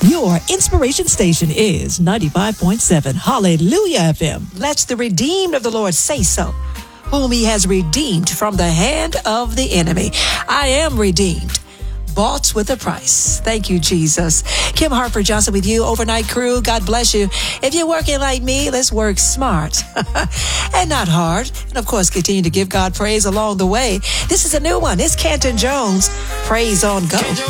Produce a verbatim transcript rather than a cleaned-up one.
Your inspiration station is ninety-five point seven Hallelujah F M. Let's the redeemed of the Lord say so, whom he has redeemed from the hand of the enemy. I am redeemed, bought with a price. Thank you, Jesus. Kim Hartford Johnson with you, overnight crew. God bless you. If you're working like me, let's work smart and not hard. And of course, continue to give God praise along the way. This is a new one. It's Canton Jones. Praise on Go.